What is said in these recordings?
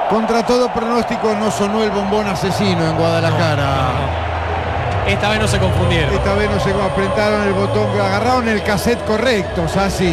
Contra todo pronóstico no sonó el bombón asesino en Guadalajara. No. Esta vez no se confundieron. Esta vez no se apretaron el botón, agarraron el cassette correcto, Sassi.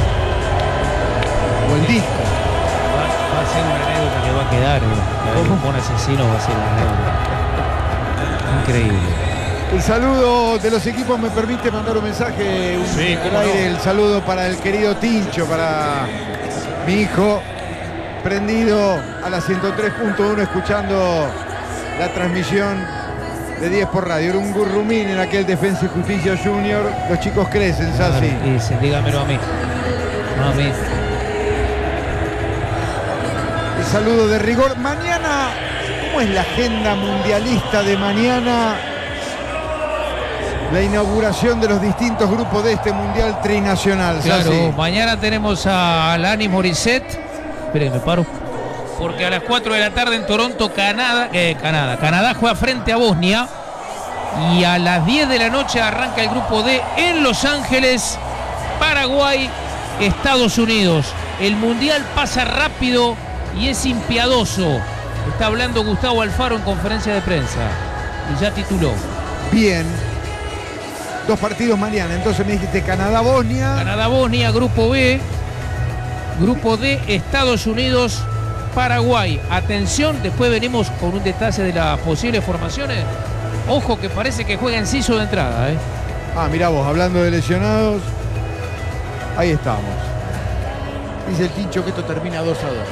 O el disco. Va a ser una anécdota que va a quedar. El bombón asesino va a ser una anécdota. Increíble. El saludo de los equipos me permite mandar un mensaje al aire. El saludo para el querido Tincho, para mi hijo, prendido a la 103.1 escuchando la transmisión de 10 por radio. Era un gurrumín en aquel Defensa y Justicia Junior. Los chicos crecen, Sassi. Dice, dígamelo a mí. No a mí. El saludo de rigor. Mañana, ¿cómo es la agenda mundialista de mañana? La inauguración de los distintos grupos de este mundial trinacional. Claro, Sassi. mañana tenemos a Alanis Morissette. Espera que me paro. Porque a las 4 de la tarde en Toronto, Canadá juega frente a Bosnia. Y a las 10 de la noche arranca el grupo D en Los Ángeles, Paraguay, Estados Unidos. El mundial pasa rápido y es impiadoso. Está hablando Gustavo Alfaro en conferencia de prensa. Y ya tituló. Bien. 2 partidos mañana. Entonces me dijiste Canadá-Bosnia. Canadá-Bosnia, grupo B. Grupo D, Estados Unidos, Paraguay. Atención, después venimos con un detalle de las posibles formaciones. Ojo que parece que juega Enciso de entrada, ¿eh? Ah, mirá vos, hablando de lesionados. Ahí estamos. Dice el Tincho que esto termina 2-2.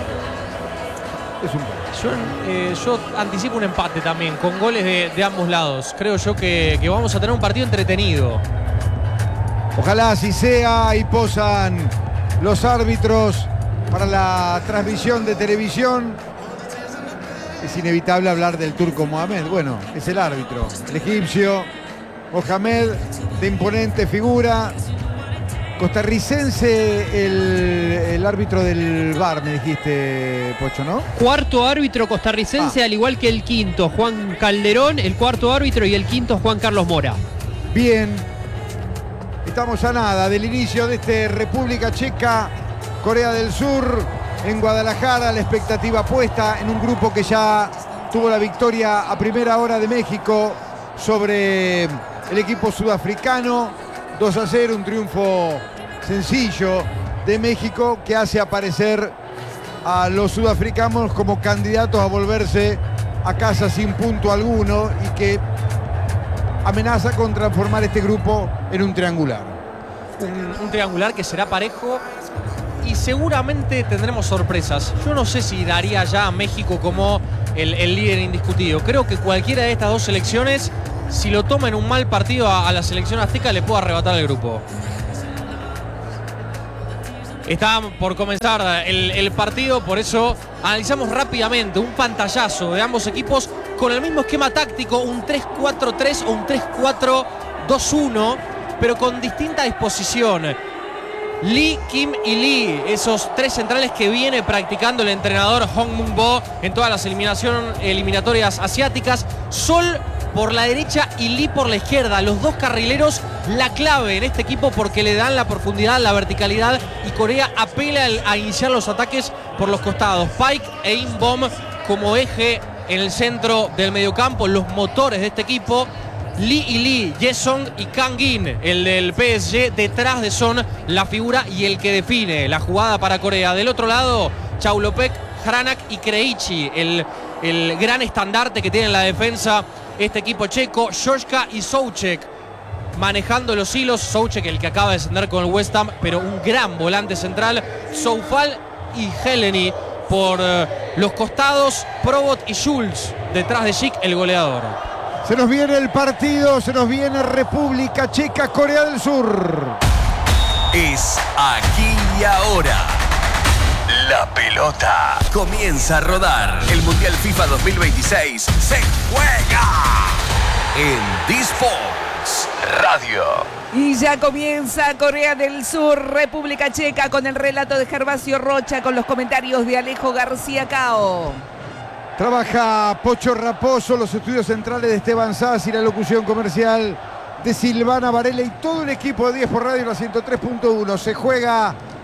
Es un Yo anticipo un empate también, con goles de ambos lados. Creo yo que vamos a tener un partido entretenido. Ojalá así sea y posan los árbitros para la transmisión de televisión. Es inevitable hablar del turco Mohamed. Bueno, es el árbitro, el egipcio Mohamed, de imponente figura. Costarricense, el árbitro del VAR, me dijiste, Pocho, ¿no? Cuarto árbitro costarricense, al igual que el quinto, Juan Calderón, el cuarto árbitro, y el quinto, Juan Carlos Mora. Bien. Estamos a nada del inicio de este República Checa, Corea del Sur, en Guadalajara. La expectativa puesta en un grupo que ya tuvo la victoria a primera hora de México sobre el equipo sudafricano. 2-0, un triunfo sencillo de México que hace aparecer a los sudafricanos como candidatos a volverse a casa sin punto alguno y que amenaza con transformar este grupo en un triangular. Un triangular que será parejo y seguramente tendremos sorpresas. Yo no sé si daría ya a México como el líder indiscutido. Creo que cualquiera de estas dos selecciones, si lo toma en un mal partido a la selección azteca, le puede arrebatar el grupo. Está por comenzar el partido, por eso analizamos rápidamente un pantallazo de ambos equipos con el mismo esquema táctico, un 3-4-3 o un 3-4-2-1, pero con distinta disposición. Lee, Kim y Lee, esos 3 centrales que viene practicando el entrenador Hong Moon-bo en todas las eliminatorias asiáticas. Sol por la derecha y Lee por la izquierda. Los 2 carrileros, la clave en este equipo porque le dan la profundidad, la verticalidad, y Corea apela a iniciar los ataques por los costados. Pike e In-Bom como eje en el centro del mediocampo, los motores de este equipo. Lee y Lee, Jae-sung y Kang-in, el del PSG, detrás de Son, la figura y el que define la jugada para Corea. Del otro lado, Chaulopek, Hranak y Krejci, el gran estandarte que tiene en la defensa este equipo checo. Joška y Souček manejando los hilos. Souček, el que acaba de descender con el West Ham, pero un gran volante central. Soufal y Heleni por los costados. Probot y Schulz detrás de Schick, el goleador. Se nos viene el partido, se nos viene República Checa, Corea del Sur. Es aquí y ahora. La pelota comienza a rodar. El Mundial FIFA 2026 se juega en D-Sports Radio. Y ya comienza Corea del Sur, República Checa, con el relato de Gervasio Rocha, con los comentarios de Alejo García Cao. Trabaja Pocho Raposo, los estudios centrales de Esteban Sassi, la locución comercial de Silvana Varela y todo el equipo de 10 por radio, la 103.1. Se juega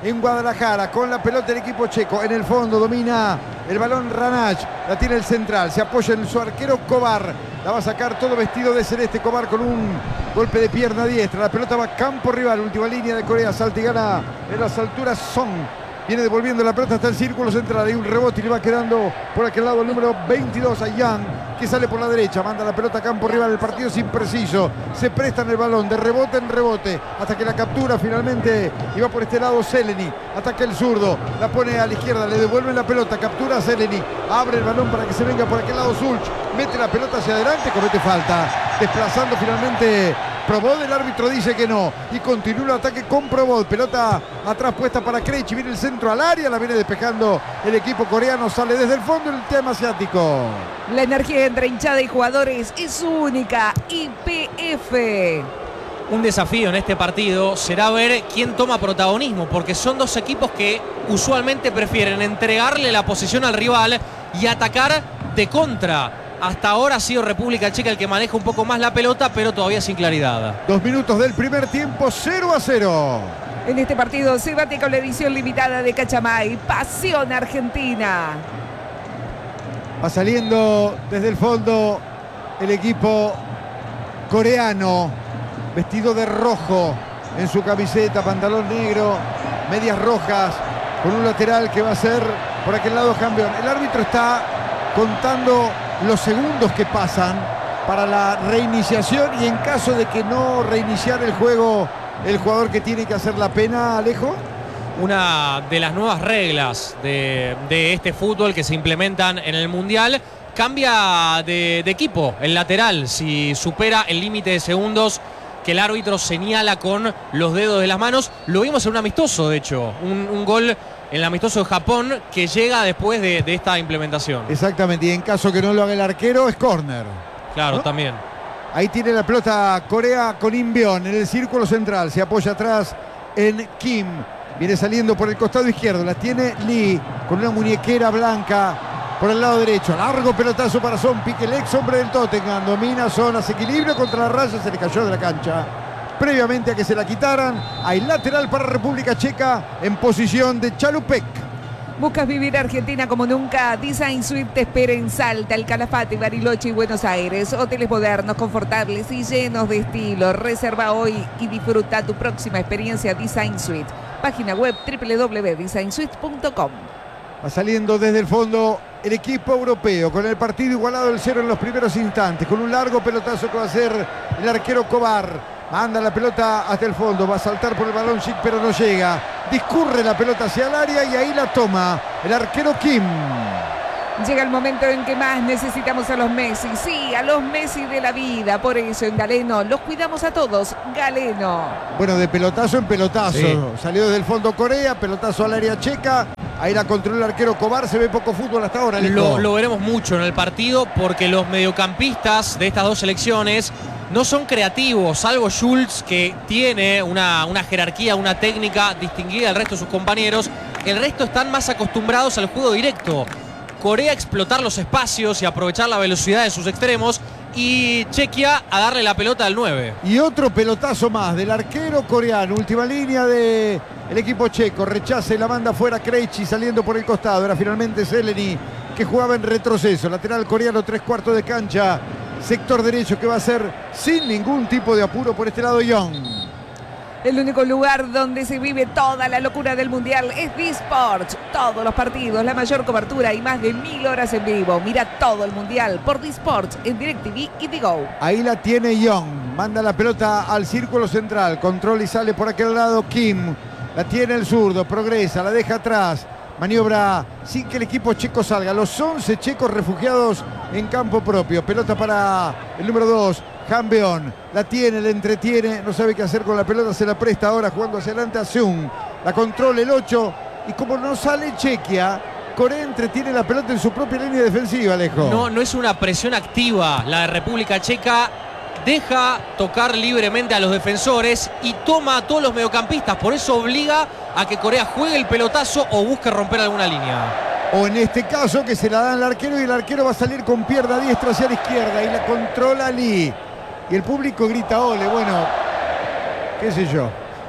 en Guadalajara. Con la pelota el equipo checo. En el fondo domina el balón Ranach. La tiene el central. Se apoya en su arquero Kovar. La va a sacar todo vestido de celeste Kovar con un golpe de pierna diestra. La pelota va a campo rival. Última línea de Corea. Salta y gana en las alturas Son. Viene devolviendo la pelota hasta el círculo central. Hay un rebote y le va quedando por aquel lado el número 22 a Yang, que sale por la derecha. Manda la pelota a campo rival. El partido es impreciso. Se prestan el balón de rebote en rebote hasta que la captura finalmente. Y va por este lado Zeleny. Ataca el zurdo. La pone a la izquierda. Le devuelven la pelota. Captura a Zeleny. Abre el balón para que se venga por aquel lado Sulch. Mete la pelota hacia adelante. Comete falta. Desplazando finalmente Probod. El árbitro dice que no. Y continúa el ataque con Probod. Pelota atrás puesta para Krejci. Viene el centro al área. La viene despejando el equipo coreano. Sale desde el fondo el tema asiático. La energía entre hinchada y jugadores es única. YPF. Un desafío en este partido será ver quién toma protagonismo, porque son dos equipos que usualmente prefieren entregarle la posición al rival y atacar de contra. Hasta ahora ha sido República Checa el que maneja un poco más la pelota, pero todavía sin claridad. 2 minutos del primer tiempo, 0-0. En este partido se bate con la edición limitada de Cachamay. Pasión Argentina. Va saliendo desde el fondo el equipo coreano, vestido de rojo en su camiseta, pantalón negro, medias rojas, con un lateral que va a ser por aquel lado campeón. El árbitro está contando los segundos que pasan para la reiniciación y en caso de que no reiniciar el juego, el jugador que tiene que hacer la pena, Alejo. Una de las nuevas reglas de este fútbol que se implementan en el Mundial. Cambia de equipo el lateral si supera el límite de segundos que el árbitro señala con los dedos de las manos. Lo vimos en un amistoso, de hecho, un gol en el amistoso de Japón que llega después de esta implementación. Exactamente, y en caso que no lo haga el arquero es córner. Claro, ¿no? También. Ahí tiene la pelota Corea con Inbion en el círculo central. Se apoya atrás en Kim. Viene saliendo por el costado izquierdo. La tiene Lee con una muñequera blanca por el lado derecho. Largo pelotazo para Son. Pique el ex hombre del Tottenham. Domina Son. Hace equilibrio contra la raya. Se le cayó de la cancha. Previamente a que se la quitaran. Hay lateral para República Checa en posición de Chalupek. ¿Buscas vivir Argentina como nunca? Design Suite te espera en Salta, El Calafate, Bariloche y Buenos Aires. Hoteles modernos, confortables y llenos de estilo. Reserva hoy y disfruta tu próxima experiencia Design Suite. Página web www.designsuite.com. Va saliendo desde el fondo el equipo europeo con el partido igualado el 0 en los primeros instantes. Con un largo pelotazo que va a hacer el arquero Kovar. Manda la pelota hasta el fondo, va a saltar por el balón Chic, pero no llega. Discurre la pelota hacia el área y ahí la toma el arquero Kim. Llega el momento en que más necesitamos a los Messi. Sí, a los Messi de la vida. Por eso en Galeno los cuidamos a todos. Galeno. Bueno, de pelotazo en pelotazo. Sí. Salió desde el fondo Corea, pelotazo al área checa. Ahí la controla el arquero Kovar. Se ve poco fútbol hasta ahora. Lo veremos mucho en el partido porque los mediocampistas de estas dos selecciones no son creativos, salvo Schultz, que tiene una jerarquía, una técnica distinguida del resto de sus compañeros. El resto están más acostumbrados al juego directo. Corea a explotar los espacios y aprovechar la velocidad de sus extremos, y Chequia a darle la pelota al 9. Y otro pelotazo más del arquero coreano. Última línea del equipo checo. Rechaza y la manda fuera Krejci saliendo por el costado. Era finalmente Zeleny que jugaba en retroceso. Lateral coreano, 3/4 de cancha. Sector derecho que va a ser sin ningún tipo de apuro por este lado Young. El único lugar donde se vive toda la locura del Mundial es D-Sports. Todos los partidos, la mayor cobertura y más de 1000 horas en vivo. Mira todo el Mundial por D-Sports en DirecTV y Digo. Ahí la tiene Young. Manda la pelota al círculo central. Control y sale por aquel lado Kim. La tiene el zurdo. Progresa, la deja atrás. Maniobra sin que el equipo checo salga. Los 11 checos refugiados en campo propio. Pelota para el número 2. Hambeon. La tiene, la entretiene. No sabe qué hacer con la pelota. Se la presta ahora jugando hacia adelante a Seung. La controla el 8. Y como no sale Chequia, Corea entretiene la pelota en su propia línea defensiva, Alejo. No es una presión activa la de República Checa. Deja tocar libremente a los defensores y toma a todos los mediocampistas. Por eso obliga a que Corea juegue el pelotazo o busque romper alguna línea. O en este caso que se la dan al arquero y el arquero va a salir con pierna diestra hacia la izquierda y la controla Lee. Y el público grita ole. Bueno, qué sé yo.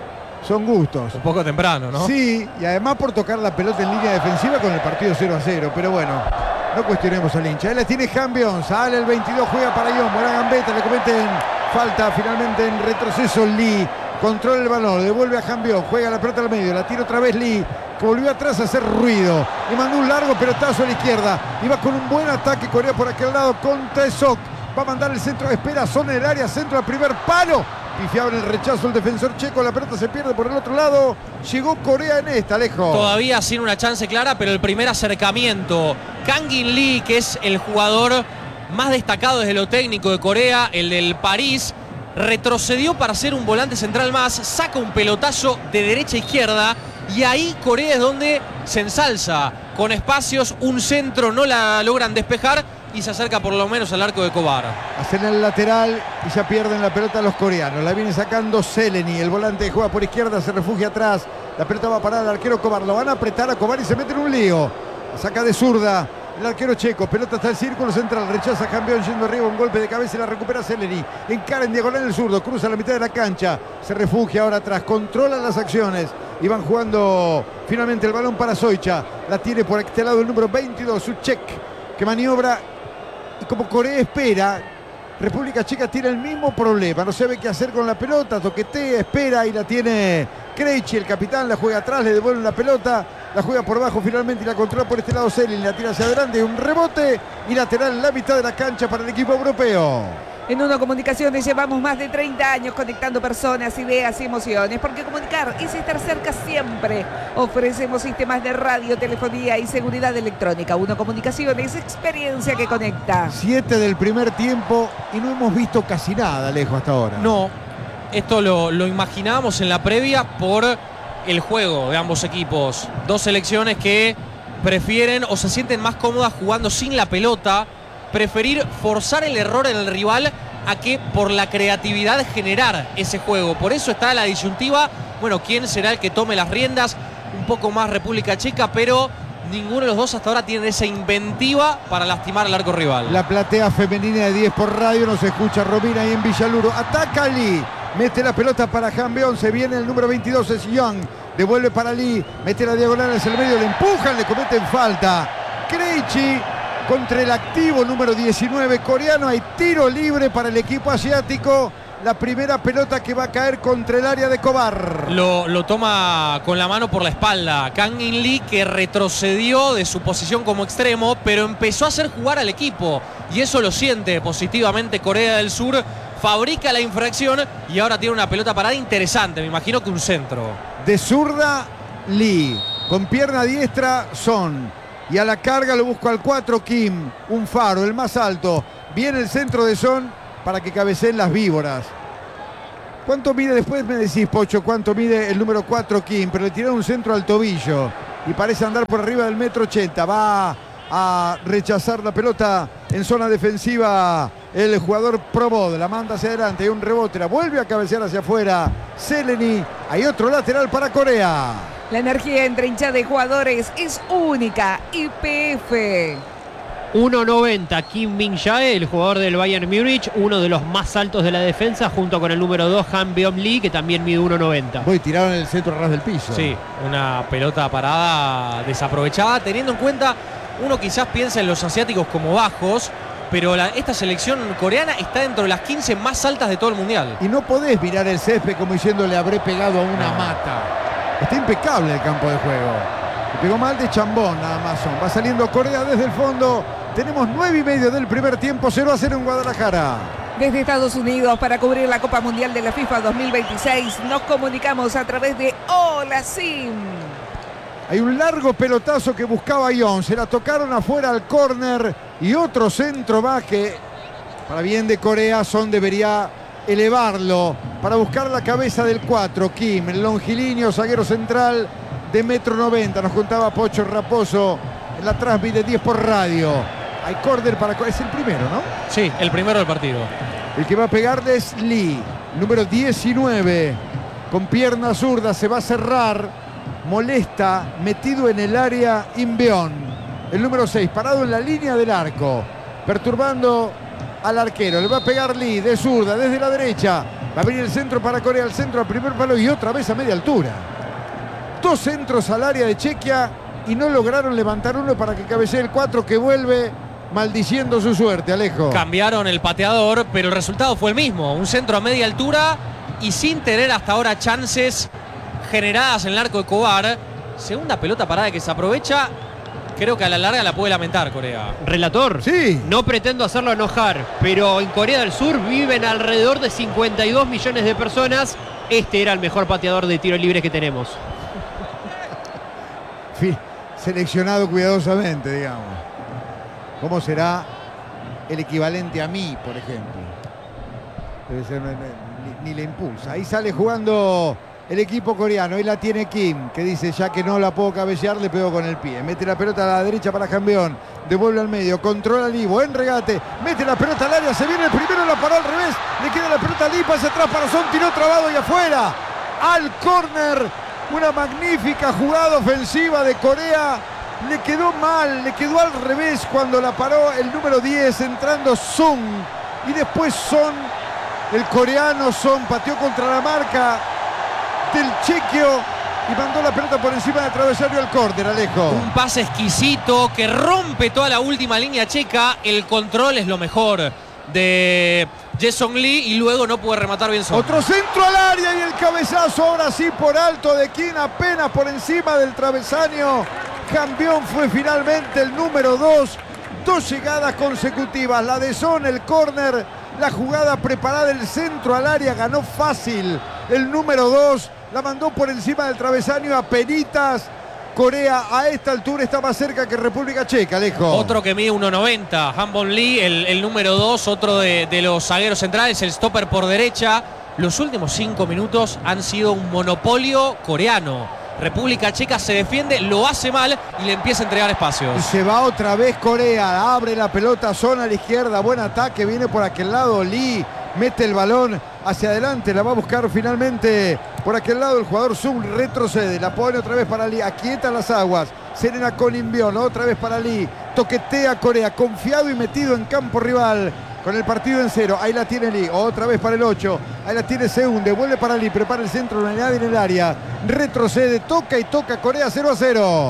Son gustos. Un poco temprano, ¿no? Sí, y además por tocar la pelota en línea defensiva con el partido 0-0. Pero bueno, no cuestionemos al hincha. Él la tiene Jambión, sale el 22, juega para Ion. Buena gambeta, le cometen falta finalmente en retroceso Lee. Controla el balón, devuelve a Jambión, juega la pelota al medio, la tira otra vez Lee, que volvió atrás a hacer ruido. Y mandó un largo pelotazo a la izquierda. Y va con un buen ataque Corea por aquel lado con Tesok. Va a mandar el centro, espera, zona del área, centro al primer palo. Pifiaba en el rechazo el defensor checo, la pelota se pierde por el otro lado. Llegó Corea en esta, Alejo. Todavía sin una chance clara, pero el primer acercamiento. Kangin Lee, que es el jugador más destacado desde lo técnico de Corea, el del París, retrocedió para ser un volante central más, saca un pelotazo de derecha a izquierda y ahí Corea es donde se ensalza. Con espacios, un centro no la logran despejar y se acerca por lo menos al arco de Kovar. Hacen el lateral y ya pierden la pelota los coreanos. La viene sacando Seleni. El volante juega por izquierda, se refugia atrás. La pelota va a parar al arquero Kovar. Lo van a apretar a Kovar y se mete en un lío. La saca de zurda el arquero checo. Pelota hasta el círculo central. Rechaza a Jambión yendo arriba. Un golpe de cabeza y la recupera Seleni. Encara en diagonal el zurdo. Cruza la mitad de la cancha. Se refugia ahora atrás. Controla las acciones. Y van jugando finalmente el balón para Soicha. La tiene por este lado el número 22. Suchek, que maniobra. Y como Corea espera, República Checa tiene el mismo problema. No sabe qué hacer con la pelota, toquetea, espera y la tiene Krejci, el capitán, la juega atrás, le devuelve la pelota, la juega por abajo finalmente y la controla por este lado Selin, la tira hacia adelante, un rebote y lateral en la mitad de la cancha para el equipo europeo. En Uno Comunicaciones llevamos más de 30 años conectando personas, ideas y emociones, porque comunicar es estar cerca siempre. Ofrecemos sistemas de radio, telefonía y seguridad electrónica. Uno Comunicaciones, experiencia que conecta. 7 del primer tiempo y no hemos visto casi nada, Alejo, hasta ahora. No, esto lo imaginábamos en la previa por el juego de ambos equipos. Dos selecciones que prefieren o se sienten más cómodas jugando sin la pelota, preferir forzar el error en el rival a que por la creatividad generar ese juego. Por eso está la disyuntiva, bueno, ¿quién será el que tome las riendas? Un poco más República Checa, pero ninguno de los dos hasta ahora tiene esa inventiva para lastimar al arco rival. La platea femenina de 10 por radio, nos escucha Romina ahí en Villaluro. Ataca Lee, mete la pelota para Jambión, se viene el número 22, es Young. Devuelve para Lee, mete la diagonal hacia el medio, le empujan, le cometen falta. Krejci contra el activo número 19 coreano. Hay tiro libre para el equipo asiático. La primera pelota que va a caer contra el área de Kovar. Lo toma con la mano por la espalda Kangin Lee, que retrocedió de su posición como extremo, pero empezó a hacer jugar al equipo. Y eso lo siente positivamente Corea del Sur. Fabrica la infracción y ahora tiene una pelota parada interesante. Me imagino que un centro. De zurda, Lee. Con pierna diestra, Son. Y a la carga lo busca al 4 Kim, un faro, el más alto. Viene el centro de Son para que cabeceen las víboras. ¿Cuánto mide? Después me decís, Pocho, cuánto mide el número 4 Kim, pero le tiraron un centro al tobillo y parece andar por arriba del 1,80 m. Va a rechazar la pelota en zona defensiva el jugador Probod, la manda hacia adelante, hay un rebote, la vuelve a cabecear hacia afuera Seleni. Hay otro lateral para Corea. La energía entre hinchada de jugadores es única. YPF. 1.90 Kim Min-jae, el jugador del Bayern Múnich, uno de los más altos de la defensa, junto con el número 2 Han-Byom Lee, que también mide 1.90. Voy tiraron en el centro a ras del piso. Sí, una pelota parada desaprovechada, teniendo en cuenta, uno quizás piensa en los asiáticos como bajos, pero esta selección coreana está dentro de las 15 más altas de todo el mundial. Y no podés mirar el césped como diciendo le habré pegado a una No. mata. Está impecable el campo de juego. Le pegó mal de Chambón nada más. Va saliendo Corea desde el fondo. Tenemos 9:30 del primer tiempo, 0-0 en Guadalajara. Desde Estados Unidos para cubrir la Copa Mundial de la FIFA 2026 nos comunicamos a través de Hola Sim. Hay un largo pelotazo que buscaba Ion. Se la tocaron afuera al córner. Y otro centro más que, para bien de Corea, Son debería elevarlo para buscar la cabeza del 4 Kim, el longilíneo zaguero central de 1,90 m. Nos contaba Pocho Raposo en la transmisión de 10 por radio. Hay córner para... Es el primero, ¿no? Sí, el primero del partido. El que va a pegarle es Lee, número 19, con pierna zurda, se va a cerrar, molesta, metido en el área Inbeon, el número 6, parado en la línea del arco, perturbando al arquero. Le va a pegar Lee de zurda, desde la derecha, Va a venir el centro para Corea, el centro al primer palo y otra vez a media altura. 2 centros al área de Chequia y no lograron levantar uno para que cabecee el 4 que vuelve maldiciendo su suerte, Alejo. Cambiaron el pateador, pero el resultado fue el mismo. Un centro a media altura y sin tener hasta ahora chances generadas en el arco de Kovar. Segunda pelota parada que se aprovecha. Creo que a la larga la puede lamentar Corea. Relator, Sí. no pretendo hacerlo enojar, pero en Corea del Sur viven alrededor de 52 millones de personas. Este era el mejor pateador de tiro libre que tenemos. Seleccionado cuidadosamente, digamos. ¿Cómo será el equivalente a mí, por ejemplo? Debe ser, ni le impulsa. Ahí sale jugando el equipo coreano. Ahí la tiene Kim, que dice, ya que no la puedo cabecear, le pego con el pie. Mete la pelota a la derecha para Campeón. Devuelve al medio, controla Lee, buen regate. Mete la pelota al área, se viene el primero, la paró al revés. Le queda la pelota a Lee, pasa atrás para Son, tiró trabado y afuera. Al córner. Una magnífica jugada ofensiva de Corea. Le quedó mal, le quedó al revés cuando la paró el número 10, entrando Son. Y después Son, el coreano Son, pateó contra la marca del chequio y mandó la pelota por encima del travesaño al córner, Alejo. Un pase exquisito que rompe toda la última línea checa. El control es lo mejor de Jason Lee y luego no puede rematar bien Son. Otro centro al área y el cabezazo ahora sí por alto de Kim, apenas por encima del travesaño. Campeón fue finalmente el número 2. 2 llegadas consecutivas. La de Son, el córner, la jugada preparada, el centro al área, ganó fácil. El número 2 la mandó por encima del travesaño a penitas. Corea a esta altura está más cerca que República Checa, Alejo. Otro que mide 1.90, Han Lee, el número 2, otro de los zagueros centrales, el stopper por derecha. Los últimos 5 minutos han sido un monopolio coreano. República Checa se defiende, lo hace mal y le empieza a entregar Y espacios. se va otra vez Corea, abre la pelota, zona a la izquierda, buen ataque, viene por aquel lado Lee, mete el balón hacia adelante, la va a buscar finalmente por aquel lado el jugador Zoom, retrocede, la pone otra vez para Lee, aquieta las aguas, Serena con Inbión, otra vez para Lee, toquetea Corea, confiado y metido en campo rival. Con el partido en 0, ahí la tiene Lee, otra vez para el 8, ahí la tiene Seung, devuelve para Lee, prepara el centro, no hay nadie en el área, retrocede, toca y toca Corea 0-0.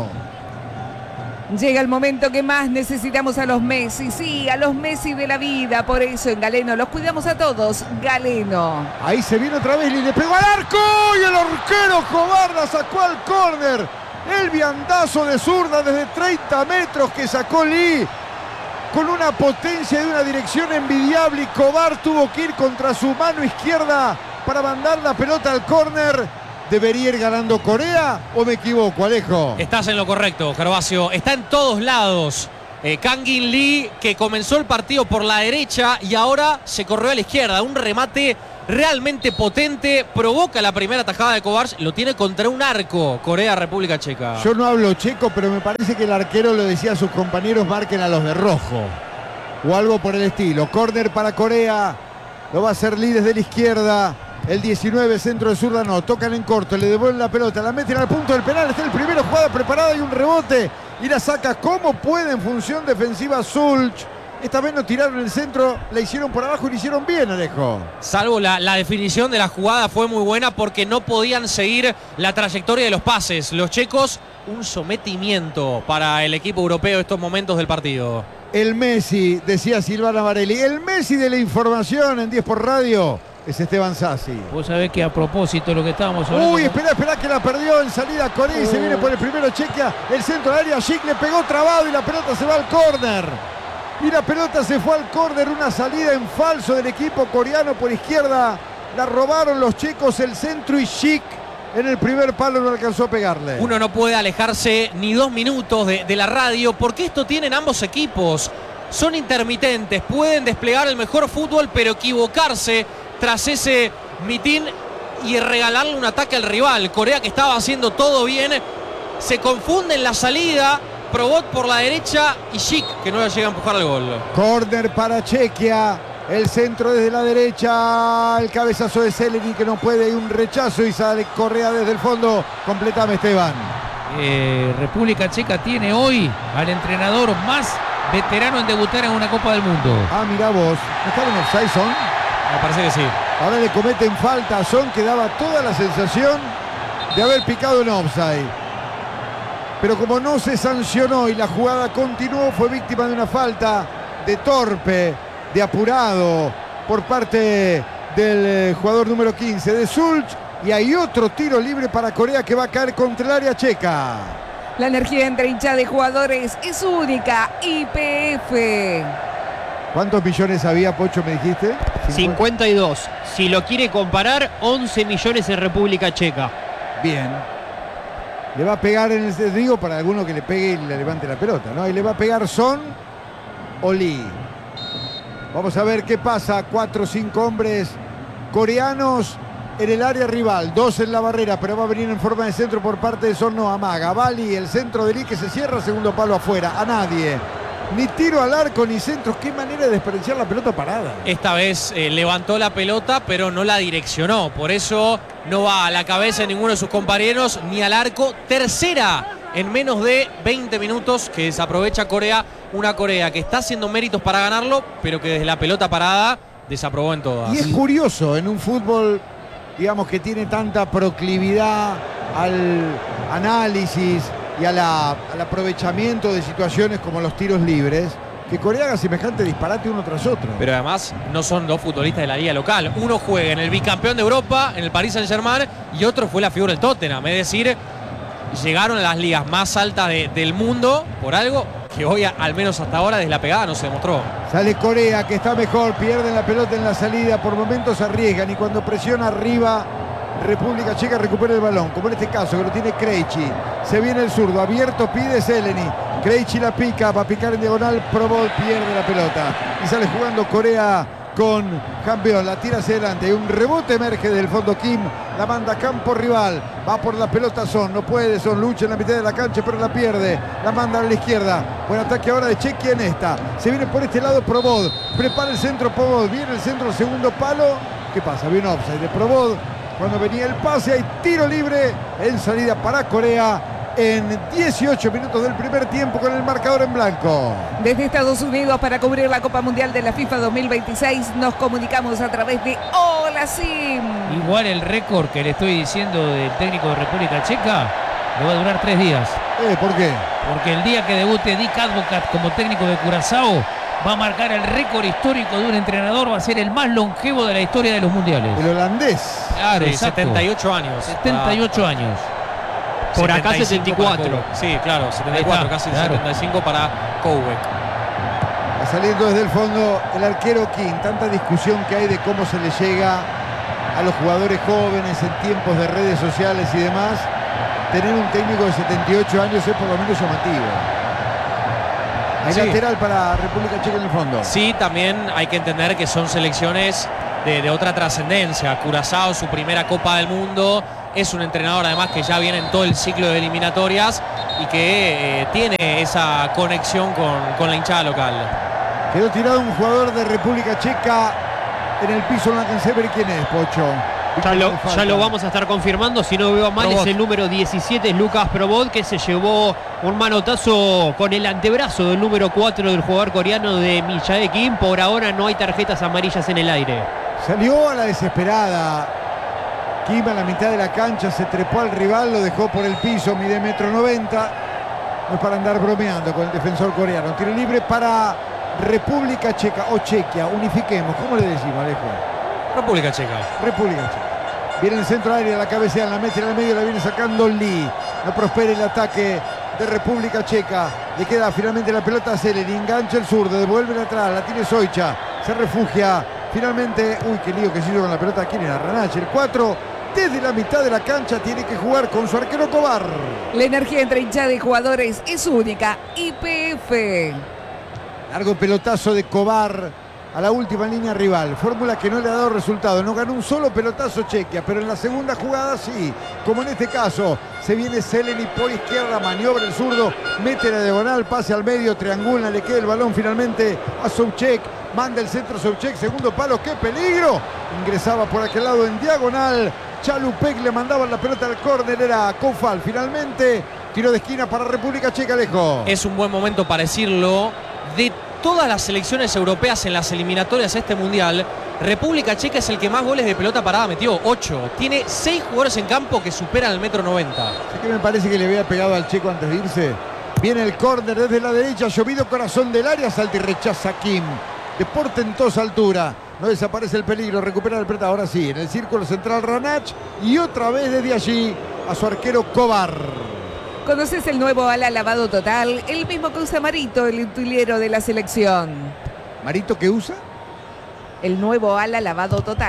Llega el momento que más necesitamos a los Messi, sí, a los Messi de la vida, por eso en Galeno los cuidamos a todos, Galeno. Ahí se viene otra vez Lee, le pegó al arco y el arquero Kovar la sacó al córner. El viandazo de zurda desde 30 metros que sacó Lee. Con una potencia y una dirección envidiable y Kovar tuvo que ir contra su mano izquierda para mandar la pelota al córner. ¿Debería ir ganando Corea o me equivoco, Alejo? Estás en lo correcto, Gervasio. Está en todos lados. Kangin Lee, que comenzó el partido por la derecha y ahora se corrió a la izquierda. Un remate realmente potente. Provoca la primera tajada de Kovar. Lo tiene contra un arco. Corea-República Checa. Yo no hablo checo, pero me parece que el arquero le decía a sus compañeros marquen a los de rojo. O algo por el estilo. Córner para Corea. Lo va a hacer Lee desde la izquierda. El 19, centro de zurda no. Tocan en corto, le devuelven la pelota. La meten al punto del penal. Está el primero, jugada preparada y un rebote. Y la saca como puede en función defensiva Sulch. Esta vez no tiraron el centro, la hicieron por abajo y lo hicieron bien, Alejo. Salvo la definición de la jugada fue muy buena porque no podían seguir la trayectoria de los pases. Los checos, un sometimiento para el equipo europeo estos momentos del partido. El Messi, decía Silvana Varelli, el Messi de la información en 10 por radio es Esteban Sassi. Vos sabés que a propósito de lo que estábamos hablando... Uy, espera que la perdió en salida Corea y se viene por el primero Chequia. El centro del área, Schick le pegó trabado y la pelota se va al córner. Y la pelota se fue al córner, una salida en falso del equipo coreano por izquierda. La robaron los checos el centro y Schick en el primer palo no alcanzó a pegarle. Uno no puede alejarse ni 2 minutos de la radio porque esto tienen ambos equipos. Son intermitentes, pueden desplegar el mejor fútbol pero equivocarse tras ese mitin y regalarle un ataque al rival. Corea, que estaba haciendo todo bien, se confunde en la salida. Probot por la derecha y Schick, que no le llega a empujar al gol. Córner para Chequia. El centro desde la derecha. El cabezazo de Seleni que no puede. Y un rechazo y sale Correa desde el fondo. Completame, Esteban. República Checa tiene hoy al entrenador más veterano en debutar en una Copa del Mundo. Ah, mirá vos. ¿No está en offside, Son? Me parece que sí. Ahora le cometen falta a Son, que daba toda la sensación de haber picado en offside. Pero como no se sancionó y la jugada continuó, fue víctima de una falta de torpe, de apurado, por parte del jugador número 15 de Sulch. Y hay otro tiro libre para Corea que va a caer contra el área checa. La energía entre hinchada de jugadores es única. YPF. ¿Cuántos millones había, Pocho, me dijiste? 52. Si lo quiere comparar, 11 millones en República Checa. Bien. Le va a pegar en el digo para alguno que le pegue y le levante la pelota, ¿no? Y le va a pegar Son o Lee. Vamos a ver qué pasa. 4 o 5 hombres coreanos en el área rival. 2 en la barrera, pero va a venir en forma de centro por parte de Son. No amaga. Bali, el centro de Lee que se cierra. Segundo palo afuera. A nadie. Ni tiro al arco ni centros. Qué manera de desperdiciar la pelota parada. Esta vez levantó la pelota, pero no la direccionó. Por eso no va a la cabeza de ninguno de sus compañeros ni al arco. Tercera en menos de 20 minutos que desaprovecha Corea. Una Corea que está haciendo méritos para ganarlo, pero que desde la pelota parada desaprobó en todas. Y es curioso en un fútbol, digamos, que tiene tanta proclividad al análisis y al aprovechamiento de situaciones como los tiros libres, que Corea haga semejante disparate uno tras otro. Pero además no son dos futbolistas de la liga local. Uno juega en el bicampeón de Europa, en el Paris Saint-Germain, y otro fue la figura del Tottenham. Es decir, llegaron a las ligas más altas del mundo por algo que hoy, al menos hasta ahora, desde la pegada no se demostró. Sale Corea, que está mejor, pierden la pelota en la salida, por momentos arriesgan, y cuando presiona arriba, República Checa recupera el balón, como en este caso que lo tiene Krejci. Se viene el zurdo, abierto, pide Zeleny. Krejci la pica, va a picar en diagonal, Probol pierde la pelota y sale jugando Corea con campeón, la tira hacia adelante, un rebote emerge del fondo Kim, la manda a campo rival, va por la pelota Son, no puede, Son lucha en la mitad de la cancha pero la pierde, la manda a la izquierda, buen ataque ahora de Chequia en esta, se viene por este lado Probod, prepara el centro Probod, viene el centro, segundo palo, ¿qué pasa? Viene offside de Probod, cuando venía el pase hay tiro libre en salida para Corea en 18 minutos del primer tiempo con el marcador en blanco. Desde Estados Unidos para cubrir la Copa Mundial de la FIFA 2026 nos comunicamos a través de Hola Sim. Igual el récord que le estoy diciendo del técnico de República Checa le va a durar 3 días. ¿Por qué? Porque el día que debute Dick Advocat como técnico de Curazao va a marcar el récord histórico de un entrenador, va a ser el más longevo de la historia de los mundiales. El holandés. Claro, Sí, exacto. 78 años. 78 años. Por acá 75 para 74. Koubek. Sí, claro, 74, Está, casi claro. 75 para Koubek. Va saliendo desde el fondo el arquero King. Tanta discusión que hay de cómo se le llega a los jugadores jóvenes en tiempos de redes sociales y demás. Tener un técnico de 78 años es por lo menos llamativo. Hay Sí. lateral para República Checa en el fondo. Sí, también hay que entender que son selecciones de otra trascendencia. Curazao, su primera Copa del Mundo. Es un entrenador además que ya viene en todo el ciclo de eliminatorias y que tiene esa conexión con la hinchada local. Quedó tirado un jugador de República Checa en el piso, no alcancé a ver quién es, Pocho. Ya lo vamos a estar confirmando, si no veo mal, Probot. es el número 17, es Lucas Probot, que se llevó un manotazo con el antebrazo del número 4 del jugador coreano de Mijae Kim. Por ahora no hay tarjetas amarillas en el aire. Salió a la desesperada. Kim a la mitad de la cancha, se trepó al rival, lo dejó por el piso, mide 1,90 m. No es para andar bromeando con el defensor coreano. Tiro libre para República Checa o Chequia, unifiquemos. ¿Cómo le decimos, Alejo? República Checa. República Checa. Viene el centro aéreo, la cabecea, la mete en el medio, la viene sacando Lee. No prospera el ataque de República Checa. Le queda finalmente la pelota a Zeleny, engancha el zurdo, devuelve atrás, la tiene Soicha, se refugia. Finalmente, uy, qué lío que se hizo con la pelota. ¿Quién era? Ranach, el 4. Desde la mitad de la cancha tiene que jugar con su arquero Kovar. La energía entre hinchada y jugadores es única. YPF. Largo pelotazo de Kovar a la última línea rival. Fórmula que no le ha dado resultado. No ganó un solo pelotazo Chequia, pero en la segunda jugada sí. Como en este caso, se viene Zeleny por izquierda, maniobra el zurdo, mete la diagonal, pase al medio, triangula, le queda el balón finalmente a Souček. Manda el centro Souček, segundo palo, ¡qué peligro! Ingresaba por aquel lado en diagonal. Chalupek le mandaba la pelota al córner, era Koufal. Finalmente, tiro de esquina para República Checa, Alejo. Es un buen momento para decirlo. De todas las selecciones europeas en las eliminatorias a este mundial, República Checa es el que más goles de pelota parada metió, 8. Tiene 6 jugadores en campo que superan el 1,90 m. ¿Sí que me parece que le había pegado al checo antes de irse? Viene el córner desde la derecha, llovido corazón del área, salta y rechaza Kim. De portentosa altura. No desaparece el peligro, recupera el pelota. Ahora sí, en el círculo central Ranach. Y otra vez desde allí a su arquero Kovar. ¿Conoces el nuevo ala lavado total? El mismo que usa Marito, el utilero de la selección. ¿Marito qué usa? El nuevo ala lavado total.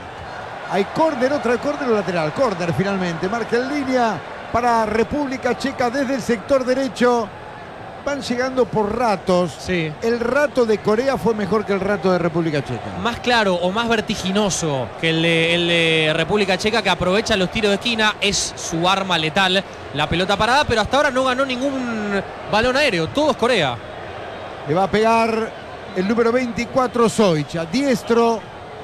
Hay córner, otra córner lateral. Córner finalmente. Marca en línea para República Checa desde el sector derecho. Van llegando por ratos. Sí. El rato de Corea fue mejor que el rato de República Checa. Más claro o más vertiginoso que el de República Checa, que aprovecha los tiros de esquina. Es su arma letal, la pelota parada, pero hasta ahora no ganó ningún balón aéreo. Todo es Corea. Le va a pegar el número 24, Soicha. Diestro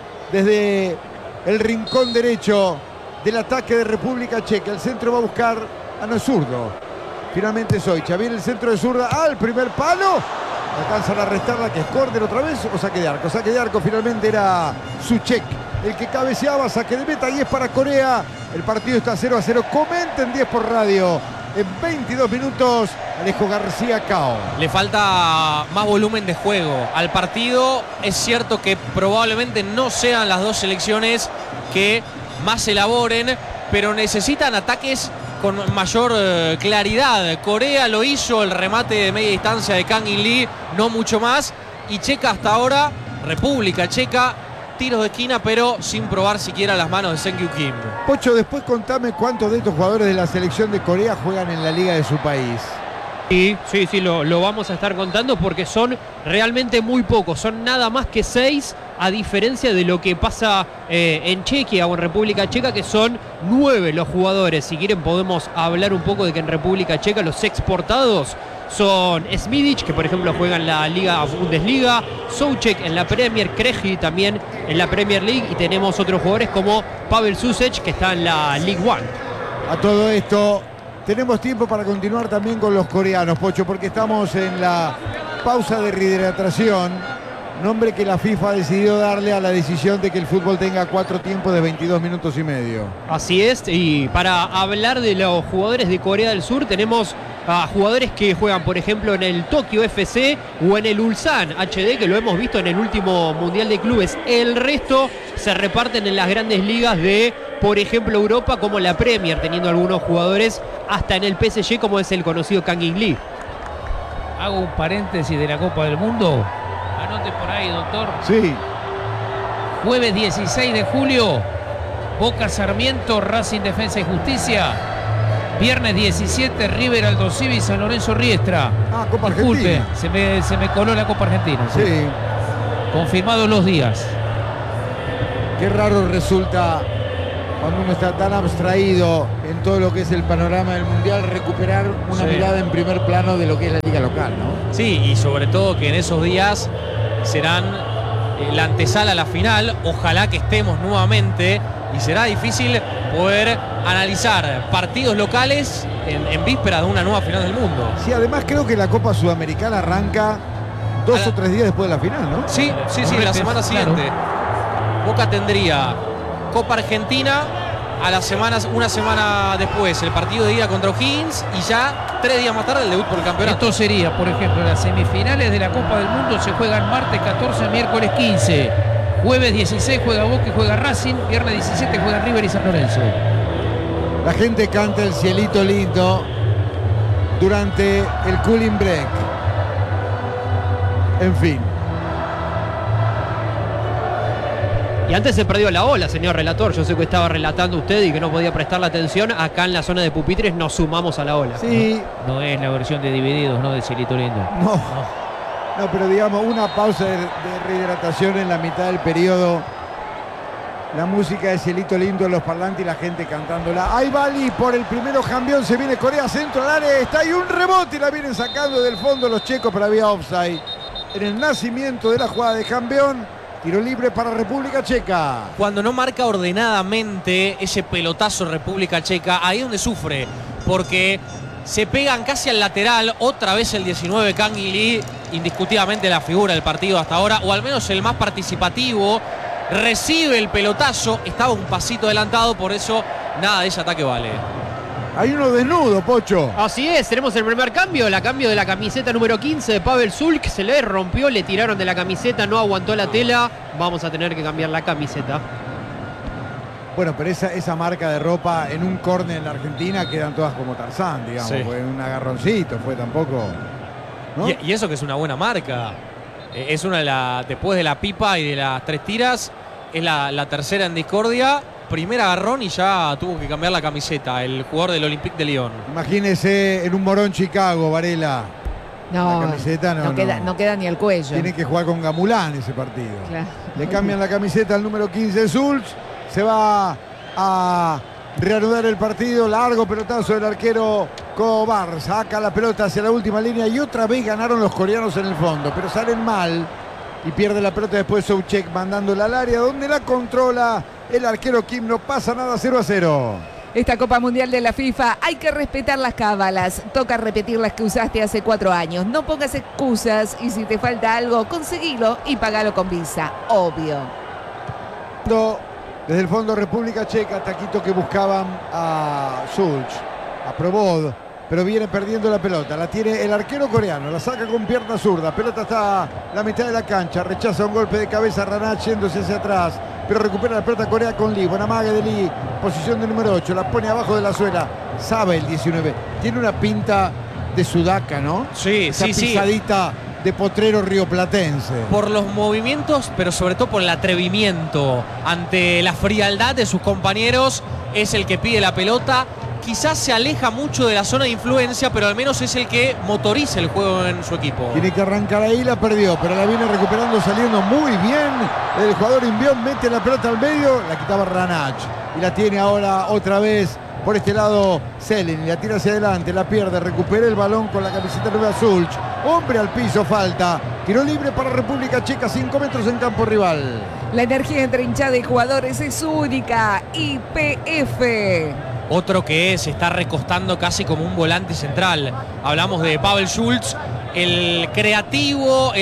desde el rincón derecho del ataque de República Checa. El centro va a buscar a no es zurdo. Finalmente Soicha. Viene el centro de zurda al primer palo. Alcanzan a restarla, que es córner otra vez o saque de arco. Saque de arco finalmente era Suchek el que cabeceaba. Saque de meta y es para Corea. El partido está 0-0. Comenten 10 por radio. En 22 minutos, Alejo García Cao. Le falta más volumen de juego al partido. Es cierto que probablemente no sean las dos selecciones que más elaboren, pero necesitan ataques con mayor claridad. Corea lo hizo, el remate de media distancia de Kang In Lee, no mucho más. Y Checa hasta ahora, República Checa, tiros de esquina, pero sin probar siquiera las manos de Seung-Kyu Kim. Pocho, después contame cuántos de estos jugadores de la selección de Corea juegan en la liga de su país. Sí, lo vamos a estar contando porque son realmente muy pocos, son nada más que 6, a diferencia de lo que pasa en Chequia o en República Checa, que son 9 los jugadores. Si quieren podemos hablar un poco de que en República Checa los exportados son Smidic, que por ejemplo juega en la Liga Bundesliga, Souček en la Premier, Kreji también en la Premier League, y tenemos otros jugadores como Pavel Susec, que está en la League One. A todo esto, tenemos tiempo para continuar también con los coreanos, Pocho, porque estamos en la pausa de rehidratación, nombre que la FIFA ha decidido darle a la decisión de que el fútbol tenga 4 tiempos de 22 minutos y medio. Así es, y para hablar de los jugadores de Corea del Sur tenemos a jugadores que juegan, por ejemplo, en el Tokyo FC o en el Ulsan HD, que lo hemos visto en el último Mundial de Clubes. El resto se reparten en las grandes ligas de, por ejemplo, Europa, como la Premier, teniendo algunos jugadores hasta en el PSG, como es el conocido Kang In Lee. Hago un paréntesis de la Copa del Mundo. Anote por ahí, doctor. Sí. Jueves 16 de julio, Boca Sarmiento, Racing Defensa y Justicia. Viernes 17, River Aldo Civi, San Lorenzo Riestra. Ah, Copa Disculpe, Argentina. se me coló la Copa Argentina. Sí. Confirmados los días. Qué raro resulta cuando uno está tan abstraído en todo lo que es el panorama del Mundial, recuperar una mirada en primer plano de lo que es la liga local, ¿no? Sí, y sobre todo que en esos días serán la antesala a la final. Ojalá que estemos nuevamente, y será difícil poder analizar partidos locales en vísperas de una nueva final del mundo. Sí, además creo que la Copa Sudamericana arranca 2 o 3 días después de la final, ¿no? Sí, la semana siguiente. Boca tendría Copa Argentina a las semanas, una semana después el partido de ida contra O'Higgins, y ya 3 días más tarde el debut por el campeonato. Esto sería, por ejemplo, las semifinales de la Copa del Mundo se juegan martes 14, miércoles 15. Jueves 16 juega Boca y juega Racing. Viernes 17 juega River y San Lorenzo. La gente canta el cielito lindo durante el cooling break. En fin. Y antes se perdió la ola, señor relator. Yo sé que estaba relatando usted y que no podía prestarle atención. Acá en la zona de pupitres nos sumamos a la ola. Sí. No es la versión de Divididos, ¿no? De Cielito Lindo. No, pero digamos, una pausa de rehidratación en la mitad del periodo. La música de Cielito Lindo en los parlantes y la gente cantándola. Ahí Bali por el primero, Jambión, se viene Corea, centro al área, está ahí un rebote y la vienen sacando del fondo los checos, pero había offside. En el nacimiento de la jugada de Jambión, tiro libre para República Checa. Cuando no marca ordenadamente ese pelotazo República Checa, ahí es donde sufre, porque se pegan casi al lateral. Otra vez el 19, Kang In Lee, indiscutiblemente la figura del partido hasta ahora, o al menos el más participativo. recibe el pelotazo, estaba un pasito adelantado, por eso nada de ese ataque vale. Hay uno desnudo, Pocho. Así es, tenemos el primer cambio, el cambio de la camiseta número 15 de Pavel Zulk, se le rompió, le tiraron de la camiseta, no aguantó la tela, vamos a tener que cambiar la camiseta. Bueno, pero esa marca de ropa en un córner en la Argentina quedan todas como Tarzán, digamos, Sí. fue un agarroncito, fue tampoco, ¿no? Y eso que es una buena marca. Es una de las, después de la pipa y de las 3 tiras, es la tercera en discordia. Primer agarrón y ya tuvo que cambiar la camiseta el jugador del Olympique de Lyon. Imagínese en un Morón Chicago, Varela. No, La camiseta no queda ni el cuello. Tiene que jugar con Gamulán ese partido. Claro. Le cambian la camiseta al número 15 de Zulch. Se va a reanudar el partido. Largo pelotazo del arquero Kovar. Saca la pelota hacia la última línea y otra vez ganaron los coreanos en el fondo. Pero salen mal y pierde la pelota después Souček mandándola al área donde la controla el arquero Kim. No pasa nada, 0-0. Esta Copa Mundial de la FIFA hay que respetar las cábalas. Toca repetir las que usaste hace 4 años. No pongas excusas y si te falta algo, conseguilo y pagalo con Visa. Obvio. Desde el fondo República Checa, taquito que buscaban a Zulch, a Probod, pero viene perdiendo la pelota. La tiene el arquero coreano, la saca con pierna zurda. Pelota está a la mitad de la cancha, rechaza un golpe de cabeza Ranach yéndose hacia atrás, pero recupera la pelota Corea con Lee. Buena maga de Lee, posición de número 8, la pone abajo de la suela. Sabe el 19, tiene una pinta de sudaca, ¿no? Sí, Esa sí, sí. pisadita de potrero rioplatense. Por los movimientos, pero sobre todo por el atrevimiento ante la frialdad de sus compañeros, es el que pide la pelota. Quizás se aleja mucho de la zona de influencia, pero al menos es el que motoriza el juego en su equipo. Tiene que arrancar ahí, la perdió, pero la viene recuperando, saliendo muy bien. El jugador Invión mete la pelota al medio, la quitaba Ranach. Y la tiene ahora otra vez por este lado Selin, la tira hacia adelante, la pierde, recupera el balón con la camiseta nueva Zulch. Hombre al piso, falta. Tiro libre para República Checa, 5 metros en campo rival. La energía entre hinchada y jugadores es única. YPF. Otro que se está recostando casi como un volante central. Hablamos de Pavel Schulz, el creativo,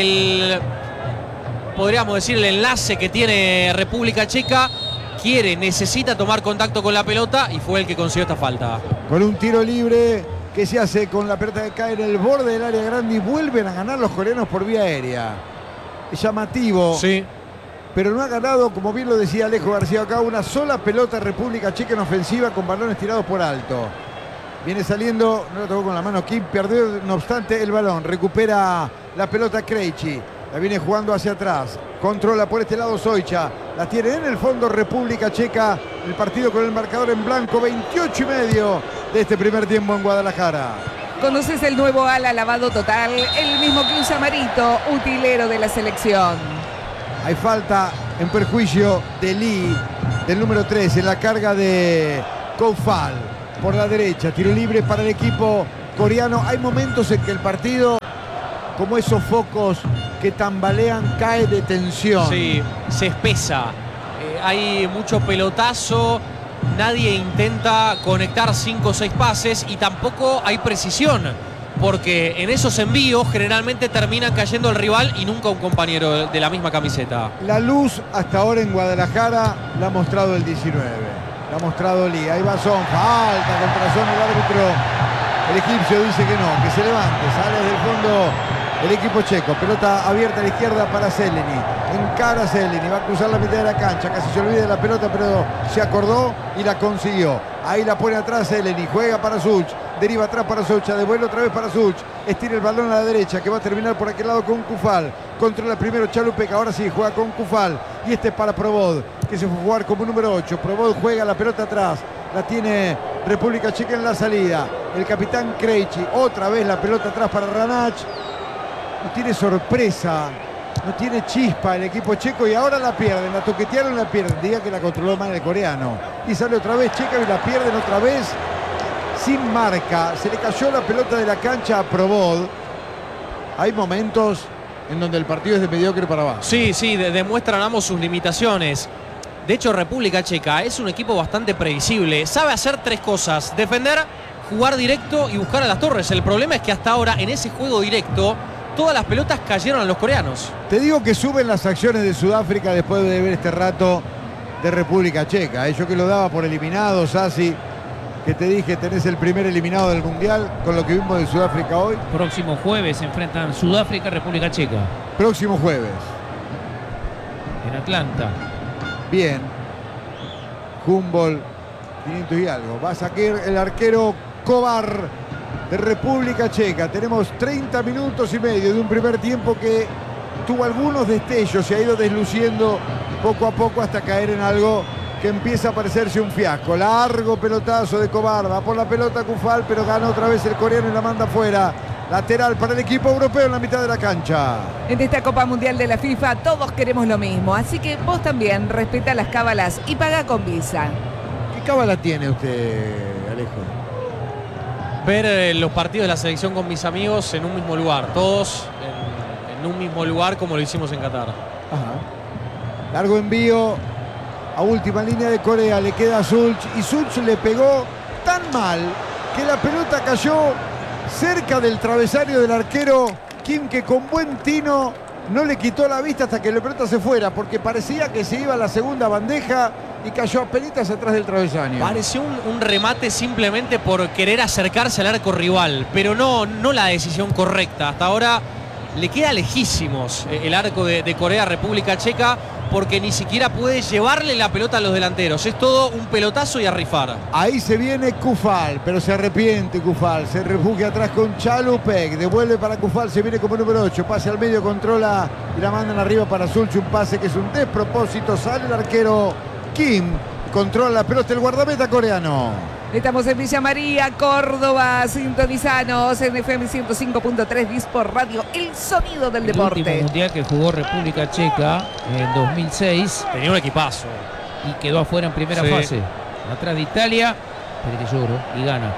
podríamos decir, el enlace que tiene República Checa. Necesita tomar contacto con la pelota y fue el que consiguió esta falta. Con un tiro libre que se hace con la pelota que cae en el borde del área grande y vuelven a ganar los coreanos por vía aérea. Es llamativo. Sí. Pero no ha ganado, como bien lo decía Alejo García acá, una sola pelota República Checa en ofensiva con balones tirados por alto. Viene saliendo, no lo tocó con la mano Kim, perdió no obstante el balón, recupera la pelota Krejci, la viene jugando hacia atrás, controla por este lado Soicha, la tiene en el fondo República Checa, el partido con el marcador en blanco, 28:30 de este primer tiempo en Guadalajara. ¿Conoces el nuevo ala lavado total? El mismo que usa Marito, utilero de la selección. Hay falta en perjuicio de Lee, del número 3, en la carga de Koufal. Por la derecha, tiro libre para el equipo coreano. Hay momentos en que el partido, como esos focos que tambalean, cae de tensión. Sí, se espesa. Hay mucho pelotazo, nadie intenta conectar 5 o 6 pases y tampoco hay precisión, porque en esos envíos generalmente terminan cayendo el rival y nunca un compañero de la misma camiseta. La luz hasta ahora en Guadalajara la ha mostrado el 19. La ha mostrado Lee. Ahí va Son. Falta contra Son, el árbitro. El egipcio dice que no, que se levante. Sale desde el fondo el equipo checo. Pelota abierta a la izquierda para Seleni. Encara a Seleni. Va a cruzar la mitad de la cancha. Casi se olvida de la pelota, pero se acordó y la consiguió. Ahí la pone atrás Seleni. Juega para Zulch. Deriva atrás para Socha, devuelve otra vez para Zulch, estira el balón a la derecha que va a terminar por aquel lado con Koufal, controla primero Chalupek, ahora sí juega con Koufal y este es para Probod, que se fue a jugar como número 8, Probod juega la pelota atrás, la tiene República Checa en la salida, el capitán Krejci, otra vez la pelota atrás para Ranach, no tiene sorpresa, no tiene chispa el equipo checo y ahora la pierden, la toquetearon, la pierden, diga que la controló mal el coreano y sale otra vez Checa y la pierden otra vez. Sin marca, se le cayó la pelota de la cancha a Probod. Hay momentos en donde el partido es de mediocre para abajo. Sí, demuestran ambos sus limitaciones. De hecho, República Checa es un equipo bastante previsible. Sabe hacer 3 cosas: defender, jugar directo y buscar a las torres. El problema es que hasta ahora en ese juego directo todas las pelotas cayeron a los coreanos. Te digo que suben las acciones de Sudáfrica después de ver este rato de República Checa. Yo que lo daba por eliminado, Sassi, que te dije, tenés el primer eliminado del Mundial con lo que vimos de Sudáfrica hoy. Próximo jueves se enfrentan Sudáfrica y República Checa Próximo jueves. en Atlanta. Bien. Humboldt, 500 y algo. Va a sacar el arquero Kovar de República Checa. Tenemos 30 minutos y medio de un primer tiempo que tuvo algunos destellos, se ha ido desluciendo poco a poco hasta caer en algo que empieza a parecerse un fiasco. Largo pelotazo de Kovar, va por la pelota Kufal, pero gana otra vez el coreano y la manda afuera. Lateral para el equipo europeo en la mitad de la cancha. En esta Copa Mundial de la FIFA todos queremos lo mismo, así que vos también respeta las cábalas y paga con Visa. ¿Qué cábala tiene usted, Alejo? Ver los partidos de la selección con mis amigos en un mismo lugar, todos en un mismo lugar como lo hicimos en Qatar. Ajá. Largo envío a última línea de Corea, le queda a Sulch y Sulch le pegó tan mal que la pelota cayó cerca del travesaño del arquero Kim, que con buen tino no le quitó la vista hasta que la pelota se fuera, porque parecía que se iba a la segunda bandeja y cayó apenas atrás del travesaño. Pareció un remate simplemente por querer acercarse al arco rival, pero no la decisión correcta. Hasta ahora le queda lejísimos el arco de Corea República Checa, porque ni siquiera puede llevarle la pelota a los delanteros. Es todo un pelotazo y a rifar. Ahí se viene Kufal, pero se arrepiente Kufal. Se refugia atrás con Chalupek. Devuelve para Kufal, se viene como número 8. Pase al medio, controla y la mandan arriba para Sulch. Un pase que es un despropósito. Sale el arquero Kim. Controla la pelota el guardameta coreano. Estamos en Villa María, Córdoba, sintonizanos en FM 105.3 Dispor Radio, el sonido del El deporte. último mundial que jugó República Checa en 2006 Tenía un equipazo. y quedó afuera en primera Sí. fase. Atrás de Italia, pero que lloro, y gana.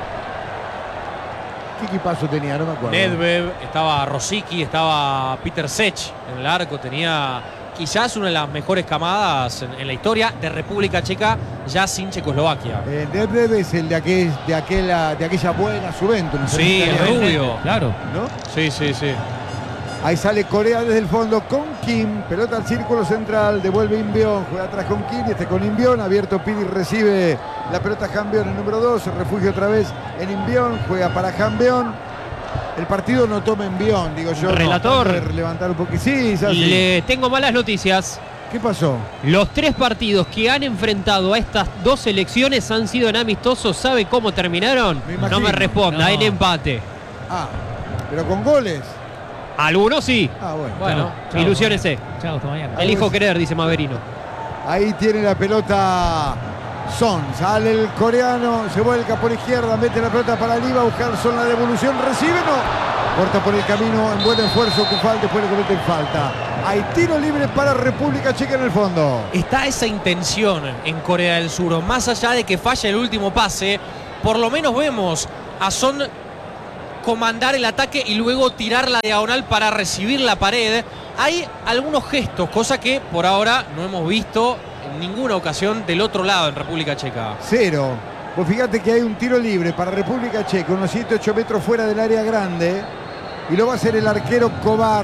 ¿Qué equipazo tenía? No me acuerdo. Nedved, estaba Rosicky, estaba Peter Sech en el arco. Tenía quizás una de las mejores camadas en la historia de República Checa, ya sin Checoslovaquia. Nedved es el de aquella buena Juventus. ¿no? Sí, el Italiano, rubio. Claro. ¿no? Sí, sí, sí. Ahí sale Corea desde el fondo con Kim, pelota al círculo central, devuelve Inbion, juega atrás con Kim y con Inbion, abierto Piri, recibe la pelota Hanbion, el número 2, se refugia otra vez en Inbion, juega para Hanbion. El partido no toma Inbion, digo yo. Relator. No, levantar un poquito. Sí, es así. Le tengo malas noticias. ¿Qué pasó? Los 3 partidos que han enfrentado a estas 2 selecciones han sido en amistosos. ¿Sabe cómo terminaron? Me No imagino. me responda, No. en empate. Ah, pero con goles. Algunos sí. Ah, bueno. Bueno, Chao, Ilusiónese. Chao, hasta mañana. Elijo querer, dice Maverino. Ahí tiene la pelota Son. Sale el coreano, se vuelca por izquierda, mete la pelota para Liva, buscar Son la devolución, recibe, no. Corta por el camino en buen esfuerzo Kufal, después le cometen falta. Hay tiro libre para República Checa en el fondo. Está esa intención en Corea del Sur, más allá de que falle el último pase, por lo menos vemos a Son comandar el ataque y luego tirar la diagonal para recibir la pared. Hay algunos gestos, cosa que por ahora no hemos visto en ninguna ocasión del otro lado en República Checa. 0. Pues fíjate que hay un tiro libre para República Checa, unos 7-8 metros fuera del área grande. Y lo va a hacer el arquero Kovar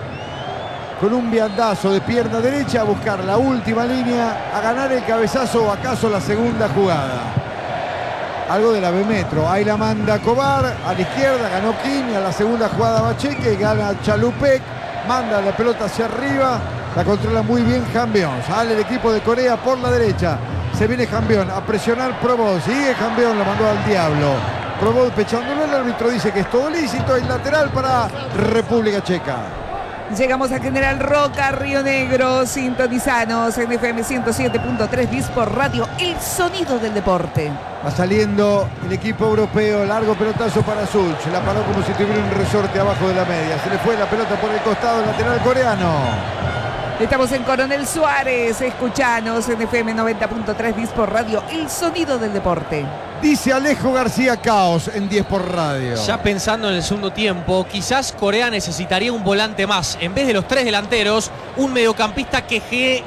con un viandazo de pierna derecha a buscar la última línea, a ganar el cabezazo o acaso la segunda jugada. Algo de la B-Metro. Ahí la manda Kovar a la izquierda, ganó Kim, y a la segunda jugada va Checa y gana Chalupek. Manda la pelota hacia arriba, la controla muy bien Hanbion. Sale el equipo de Corea por la derecha. Se viene Hanbion a presionar Probot. Sigue Hanbion, lo mandó al diablo. Probot pechándolo, el árbitro dice que es todo lícito. El lateral para República Checa. Llegamos a General Roca, Río Negro, sintonizanos en FM 107.3 Dispor Radio, el sonido del deporte. Va saliendo el equipo europeo, largo pelotazo para Sulch. La paró como si tuviera un resorte abajo de la media. Se le fue la pelota por el costado, el lateral coreano. Estamos en Coronel Suárez, escuchanos en FM 90.3 Dispor Radio, el sonido del deporte. Dice Alejo García Caos en 10 por radio. Ya pensando en el segundo tiempo, quizás Corea necesitaría un volante más. En vez de los 3 delanteros, un mediocampista que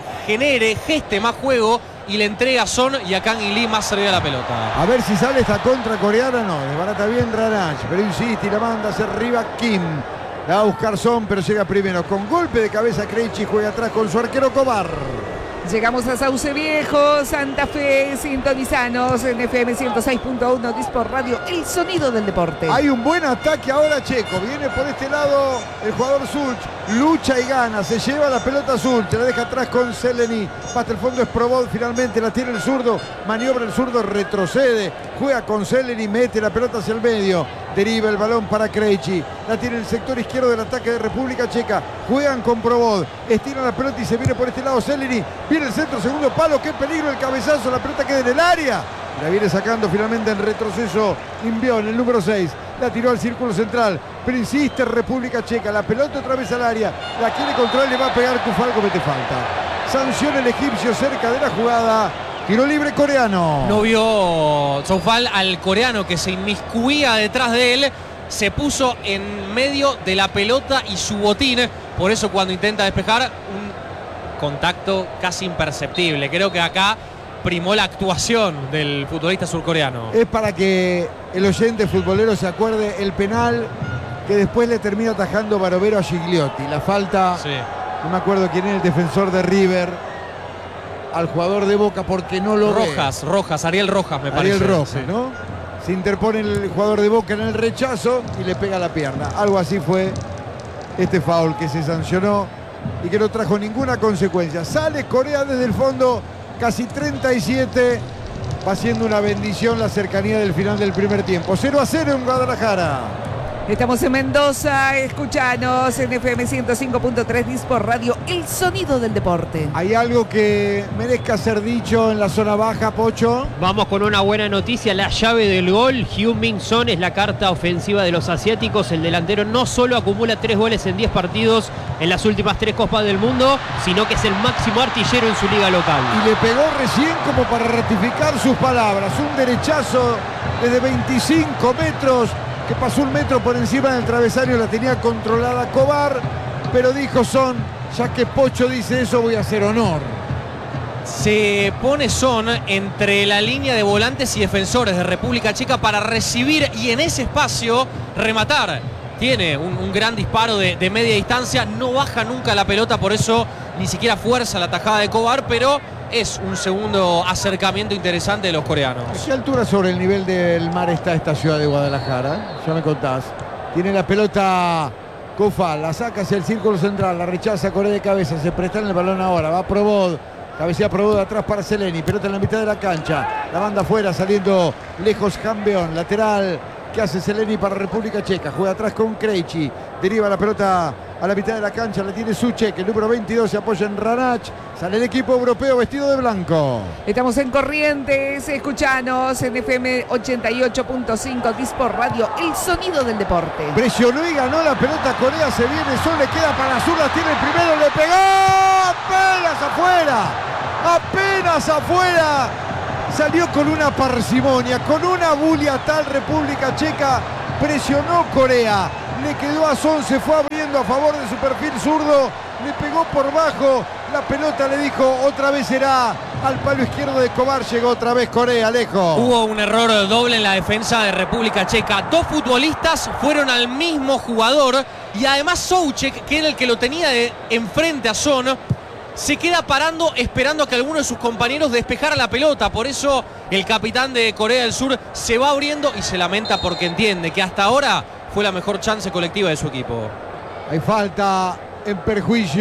geste más juego y le entrega a Son y a Kang In-lee más cerca de la pelota. A ver si sale esta contra coreana, no. Desbarata bien Ranach, pero insiste y la manda hacia arriba Kim. La va a buscar Son, pero llega primero. Con golpe de cabeza Krejci, juega atrás con su arquero Kovar. Llegamos a Sauce Viejo, Santa Fe, sintonizanos en FM 106.1 Disport Radio, el sonido del deporte. Hay un buen ataque ahora Checo, viene por este lado el jugador Sulch, lucha y gana, se lleva la pelota Sulch, la deja atrás con Seleni, hasta el fondo es Probod, finalmente la tiene el zurdo, maniobra el zurdo, retrocede, juega con Seleni, mete la pelota hacia el medio, deriva el balón para Krejci, la tiene el sector izquierdo del ataque de República Checa, juegan con Probod, estiran la pelota y se viene por este lado Seleni, viene el centro, segundo palo, qué peligro el cabezazo, la pelota queda en el área, la viene sacando finalmente en retroceso Invión, el número 6, la tiró al círculo central, pero insiste República Checa, la pelota otra vez al área, la quiere controlar, le va a pegar Cufal, comete falta, sanciona el egipcio cerca de la jugada. Tiro libre coreano. No vio Soufal al coreano que se inmiscuía detrás de él. Se puso en medio de la pelota y su botín. Por eso cuando intenta despejar, un contacto casi imperceptible. Creo que acá primó la actuación del futbolista surcoreano. Es para que el oyente futbolero se acuerde el penal que después le termina atajando Barovero a Gigliotti. La falta, Sí. no me acuerdo quién es el defensor de River, al jugador de Boca porque no lo ve. Rojas, Ariel Rojas me parece. Ariel Rojas, Sí. ¿no? Se interpone el jugador de Boca en el rechazo y le pega la pierna. Algo así fue este foul que se sancionó y que no trajo ninguna consecuencia. Sale Corea desde el fondo, casi 37. Va siendo una bendición la cercanía del final del primer tiempo. 0-0 en Guadalajara. Estamos en Mendoza, escuchanos en FM 105.3 Disport Radio, el sonido del deporte. ¿Hay algo que merezca ser dicho en la zona baja, Pocho? Vamos con una buena noticia, la llave del gol. Heung-min Son es la carta ofensiva de los asiáticos. El delantero no solo acumula 3 goles en 10 partidos en las últimas 3 Copas del Mundo, sino que es el máximo artillero en su liga local. Y le pegó recién como para ratificar sus palabras. Un derechazo desde 25 metros que pasó 1 metro por encima del travesaño, la tenía controlada Kovar, pero dijo Son, ya que Pocho dice eso voy a hacer honor. Se pone Son entre la línea de volantes y defensores de República Checa para recibir y en ese espacio rematar. Tiene un gran disparo de media distancia, no baja nunca la pelota, por eso ni siquiera fuerza la tajada de Kovar, pero es un segundo acercamiento interesante de los coreanos. ¿A qué altura sobre el nivel del mar está esta ciudad de Guadalajara? Ya me contás. Tiene la pelota Cufal, la saca hacia el círculo central, la rechaza Corea de cabeza, se presta en el balón ahora, va Probod. Cabecea Probod atrás para Seleni, pelota en la mitad de la cancha, la banda afuera saliendo lejos Hambeón, lateral que hace Seleni para República Checa, juega atrás con Krejci, deriva la pelota a la mitad de la cancha, la tiene Suchek, el número 22 se apoya en Ranach, sale el equipo europeo vestido de blanco. Estamos en Corrientes, escuchanos en FM 88.5 Disport Radio, el sonido del deporte. Presionó y ganó la pelota Corea, se viene Son, le queda para Zurda, tiene el primero, le pegó, apenas afuera, salió con una parsimonia, con una bulia tal República Checa, presionó Corea, le quedó a Son, se fue abriendo a favor de su perfil zurdo, le pegó por bajo, la pelota le dijo otra vez será al palo izquierdo de Kovar, llegó otra vez Corea, lejos. Hubo un error doble en la defensa de República Checa. 2 futbolistas fueron al mismo jugador y además Souček, que era el que lo tenía enfrente a Son, se queda parando esperando a que alguno de sus compañeros despejara la pelota. Por eso el capitán de Corea del Sur se va abriendo y se lamenta porque entiende que hasta ahora fue la mejor chance colectiva de su equipo. Hay falta en perjuicio